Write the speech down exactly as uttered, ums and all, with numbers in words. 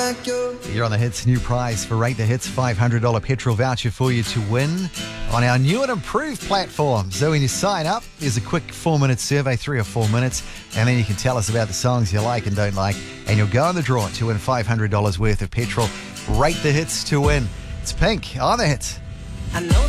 like you. You're on the Hits. New prize for Rate the Hits, five hundred dollars petrol voucher for you to win on our new and improved platform. So when you sign up, there's a quick four-minute survey, three or four minutes, and then you can tell us about the songs you like and don't like, and you'll go in the draw to win five hundred dollars worth of petrol. Rate the Hits to win. It's Pink on the Hits. I know